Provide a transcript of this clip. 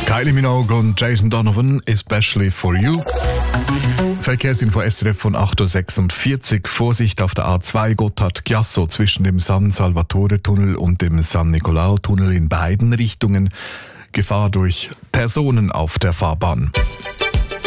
Kylie Minogue und Jason Donovan, especially for you. Verkehrsinfo SRF von 8.46 Uhr. Vorsicht auf der A2 Gotthard-Chiasso zwischen dem San Salvatore-Tunnel und dem San Nicolao-Tunnel in beiden Richtungen. Gefahr durch Personen auf der Fahrbahn.